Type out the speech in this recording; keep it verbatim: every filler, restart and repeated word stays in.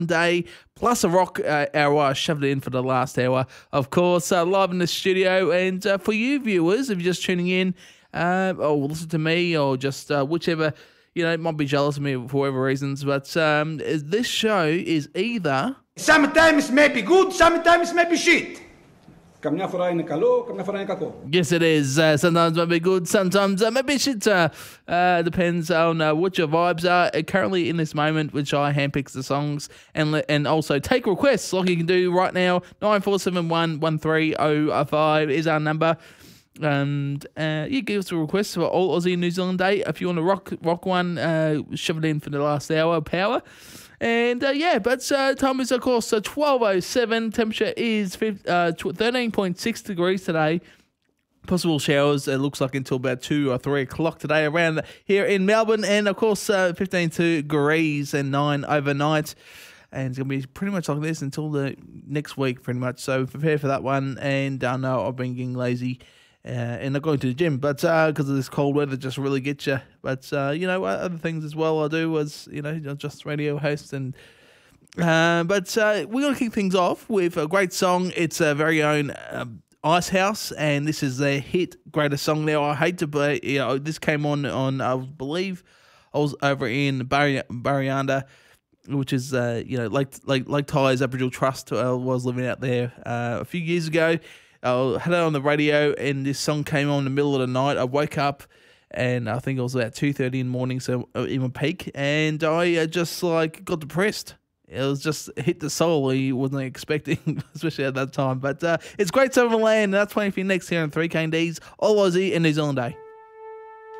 Day, plus a rock uh, hour. I shoved it in for the last hour, of course, uh, live in the studio. And uh, for you viewers, if you're just tuning in, uh, or listen to me, or just uh, whichever, you know, might be jealous of me for whatever reasons, but um, this show is either... Sometimes may be good, sometimes may be shit. Καμιά φορά είναι καλό, καμιά φορά είναι κακό. Yes, it is. Uh, sometimes it might be good, sometimes uh, maybe shit. Uh, uh, depends on uh, what your vibes are. Uh, currently, in this moment, which I handpicks the songs and le- and also take requests like you can do right now. nine four seven one, one three zero five is our number. And uh, you give us a request for all Aussie and New Zealand Day. If you want to rock rock one, uh, shove it in for the last hour of power. And uh, yeah, but uh, time is, of course, uh, twelve oh seven. Temperature is uh, thirteen point six degrees today. Possible showers, it looks like, until about two or three o'clock today around here in Melbourne. And, of course, uh, fifteen degrees and nine overnight. And it's going to be pretty much like this until the next week, pretty much. So prepare for that one. And I know I've been getting lazy. Uh, and not going to the gym, but because uh, of this cold weather, just really gets you. But uh, you know, other things as well I do as you know, just radio host and. Uh, but uh, we're going to kick things off with a great song. It's a very own uh, Icehouse, and this is their hit greatest song. Now I hate to be, you know, this came on on I believe I was over in Barry Barrianda, which is uh, you know Lake Lake Lake Tyers Aboriginal Trust. I was living out there uh, a few years ago. I had it on the radio, and this song came on in the middle of the night. I woke up, and I think it was about two thirty in the morning, so in my peak, and I uh, just like got depressed. It was just hit the soul you wasn't expecting, especially at that time. But uh, it's great Southern Land, and that's playing for you next here on three K Ds, All Aussie and New Zealand Day.